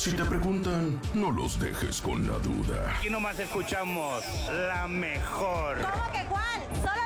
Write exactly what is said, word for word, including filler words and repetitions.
Si te preguntan, no los dejes con la duda. Aquí nomás escuchamos la mejor. ¿Cómo que cuál? Solo